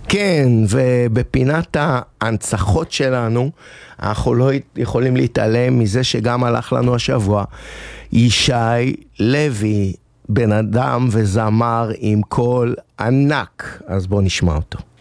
כן, ובפינת ההנצחות שלנו, אנחנו לא יכולים להתעלם מזה שגם הלך לנו השבוע. ישי לוי, בן אדם וזמר עם קול ענק, אז בוא נשמע אותו.